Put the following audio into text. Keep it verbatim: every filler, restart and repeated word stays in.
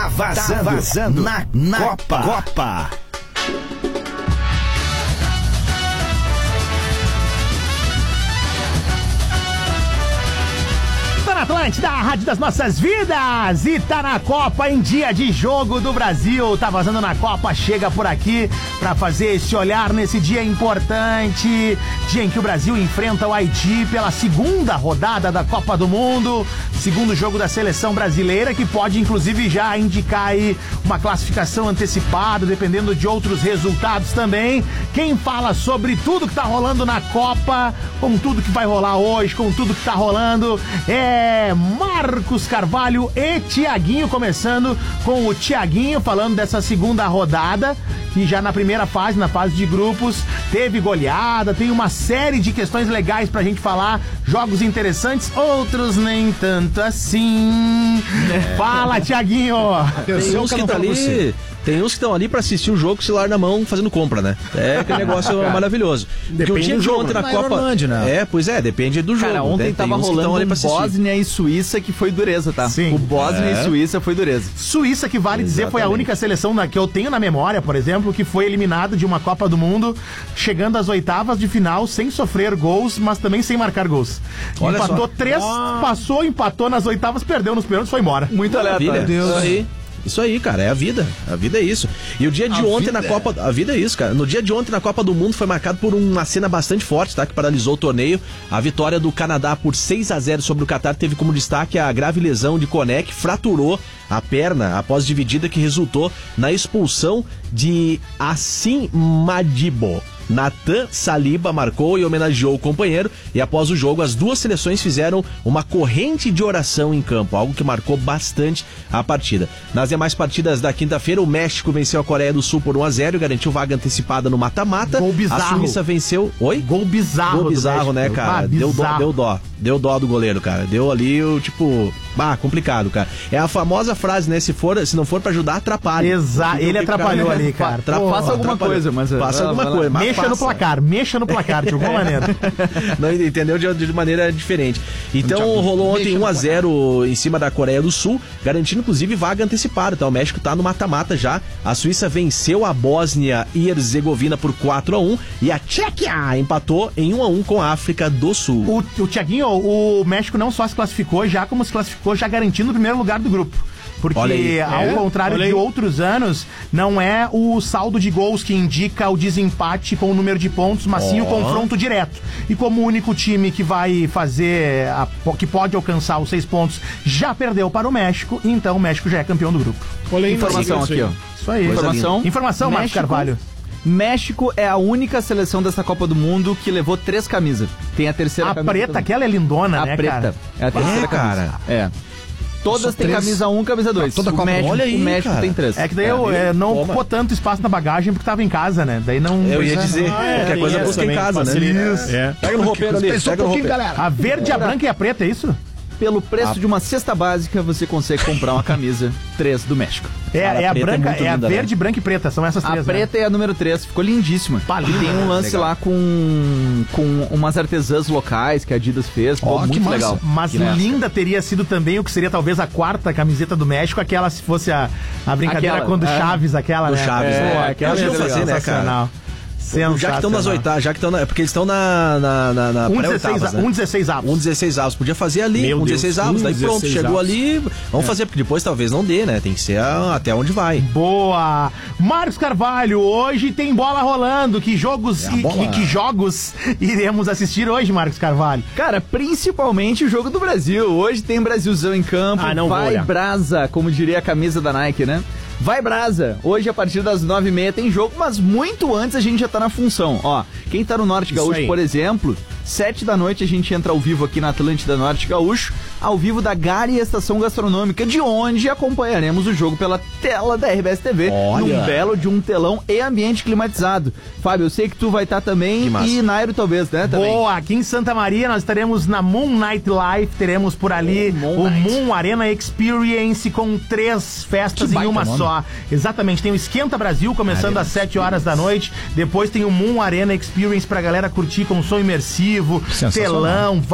Tá vazando, tá vazando na, na Copa. Copa. Atlântida, a rádio das nossas vidas, e tá na Copa em dia de jogo do Brasil. Tá vazando na Copa, chega por aqui pra fazer esse olhar nesse dia importante, dia em que o Brasil enfrenta o Haiti pela segunda rodada da Copa do Mundo, segundo jogo da seleção brasileira, que pode inclusive já indicar aí uma classificação antecipada, dependendo de outros resultados também. Quem fala sobre tudo que tá rolando na Copa, com tudo que vai rolar hoje, com tudo que tá rolando, é Marcos Carvalho e Tiaguinho, começando com o Tiaguinho falando dessa segunda rodada, que já na primeira fase, na fase de grupos, teve goleada, tem uma série de questões legais pra gente falar, jogos interessantes, outros nem tanto assim. É. Fala, Tiaguinho! Tem uns que tá ali... Tem uns que estão ali pra assistir o jogo com o celular na mão, fazendo compra, né? É aquele negócio maravilhoso. Porque o dia de ontem na Copa... Irlande, né? É, pois é, depende do jogo. Cara, ontem né? tava rolando um Bósnia e Suíça que foi dureza, tá? Sim. O Bósnia é. e Suíça foi dureza. Suíça, que vale Exatamente. dizer, foi a única seleção na, que eu tenho na memória, por exemplo, que foi eliminada de uma Copa do Mundo, chegando às oitavas de final sem sofrer gols, mas também sem marcar gols. Olha empatou só. três, ah. passou, empatou nas oitavas, perdeu nos pênaltis, foi embora. Muito aleatório. Deus. Isso aí. Isso aí, cara, é a vida. A vida é isso. E o dia de a ontem na Copa... A vida é isso, cara. No dia de ontem na Copa do Mundo foi marcado por uma cena bastante forte, tá? Que paralisou o torneio. A vitória do Canadá por seis a zero sobre o Catar teve como destaque a grave lesão de Koné, que fraturou a perna após dividida, que resultou na expulsão de Assim Madibo. Nathan Saliba marcou e homenageou o companheiro, e após o jogo as duas seleções fizeram uma corrente de oração em campo, algo que marcou bastante a partida. Nas demais partidas da quinta-feira, o México venceu a Coreia do Sul por um a zero e garantiu vaga antecipada no mata-mata. Gol bizarro. A Suíça venceu... Oi? Gol bizarro. Gol bizarro, né, cara? Ah, deu dó, deu dó. Deu dó do goleiro, cara. Deu ali o tipo... Ah, complicado, cara. É a famosa frase, né? Se, for, se não for pra ajudar, atrapalha. Exato. Ele atrapalhou cara... ali, cara. Tra... Pô, faça alguma atrapalhou. coisa, mas... Faça alguma coisa. Mas mexa passa. no placar, mexa no placar, de alguma maneira. Não, entendeu? De, de maneira diferente. Então, rolou ontem um a zero em cima da Coreia do Sul, garantindo, inclusive, vaga antecipada, tá? O México tá no mata-mata já. A Suíça venceu a Bósnia e Herzegovina por quatro a um e a Tchequia empatou em um a um com a África do Sul. O, o Tiaguinho, o México não só se classificou já, como se classificou já garantindo o primeiro lugar do grupo. Porque, aí, ao é? contrário de outros anos, não é o saldo de gols que indica o desempate com o número de pontos, mas oh. sim o confronto direto. E como o único time que vai fazer, a, que pode alcançar os seis pontos, já perdeu para o México, então o México já é campeão do grupo. Olha aí, informação aqui, ó. Isso aí. Informação. Informação, Marcos Carvalho. México é a única seleção dessa Copa do Mundo que levou três camisas. Tem a terceira a camisa. A preta, aquela é lindona, a né, preta. cara? É a terceira é, camisa. cara. É. Todas têm camisa um, camisa dois. Toda Copa. México, Olha aí, o México cara. tem três. É que daí é, eu é, não ocupou tanto espaço na bagagem porque tava em casa, né? Daí não... Eu ia dizer, ah, é, qualquer coisa busca em casa, né? Isso. É. Pega no roupeiro ali, pega no roupeiro. Galera. A verde, a branca e a preta, é isso? Pelo preço a... de uma cesta básica, você consegue comprar uma camisa três do México. É, é a branca, é, é a verde, né? Branca e preta, são essas três. A preta né? é a número três, ficou lindíssima. Palina, e tem um lance legal. lá com, com umas artesãs locais que a Adidas fez, ficou oh, muito legal. Mas linda teria sido também o que seria talvez a quarta camiseta do México, aquela se fosse a, a brincadeira aquela, quando é, Chaves, aquela, do né? Chaves, é, né? Aquela é fazer, né, cara? Já que estão nas oitavas, já que estão na... É porque eles estão na, na, na, na um pré-oitavas, né? Um dezesseis avos. Um dezesseis avos. Podia fazer ali, Meu um dezesseis avos. Daí pronto, chegou avos. ali. Vamos é. fazer, porque depois talvez não dê, né? Tem que ser a, até onde vai. Boa! Marcos Carvalho, hoje tem bola rolando. Que jogos, é e, que, que jogos iremos assistir hoje, Marcos Carvalho? Cara, principalmente o jogo do Brasil. Hoje tem Brasilzão em campo. Ah, não vai vou, brasa, como diria a camisa da Nike, né? Vai brasa! Hoje, a partir das nove e meia, tem jogo, mas muito antes a gente já tá na função. Ó, quem tá no Norte Gaúcho, por exemplo, sete da noite a gente entra ao vivo aqui na Atlântida Norte Gaúcho, ao vivo da Gari Estação Gastronômica, de onde acompanharemos o jogo pela tela da R B S T V, Olha. num belo de um telão e ambiente climatizado. Fábio, eu sei que tu vai estar tá também e Nairo talvez, né? Também. Boa! Aqui em Santa Maria nós estaremos na Moon Night Live, teremos por ali oh, Moon o Night. Moon Arena Experience com três festas que em uma nome. só. Exatamente, tem o Esquenta Brasil começando Arena às sete horas da noite, depois tem o Moon Arena Experience pra galera curtir com som imersivo, telão,